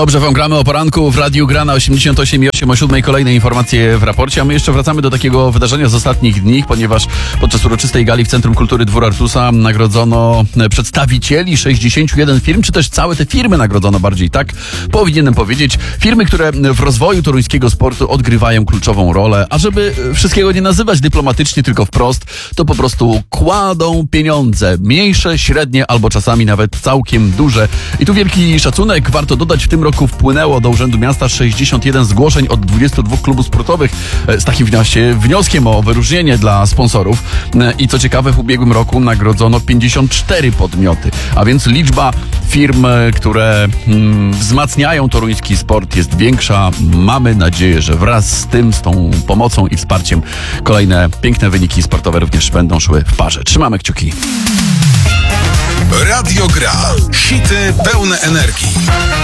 Dobrze, wam gramy o poranku w Radiu Gra na 88,8 o 7. Kolejne informacje w raporcie, a my jeszcze wracamy do takiego wydarzenia z ostatnich dni, ponieważ podczas uroczystej gali w Centrum Kultury Dwór Artusa nagrodzono przedstawicieli 61 firm, czy też całe te firmy nagrodzono, bardziej tak powinienem powiedzieć. Firmy, które w rozwoju toruńskiego sportu odgrywają kluczową rolę, a żeby wszystkiego nie nazywać dyplomatycznie, tylko wprost, to po prostu kładą pieniądze, mniejsze, średnie albo czasami nawet całkiem duże. I tu wielki szacunek, warto dodać, w tym roku wpłynęło do Urzędu Miasta 61 zgłoszeń od 22 klubów sportowych z takim wnioskiem o wyróżnienie dla sponsorów. I co ciekawe, w ubiegłym roku nagrodzono 54 podmioty, a więc liczba firm, które wzmacniają toruński sport, jest większa. Mamy nadzieję, że wraz z tym, z tą pomocą i wsparciem kolejne piękne wyniki sportowe również będą szły w parze. Trzymamy kciuki. Radio Gra. Hity pełne energii.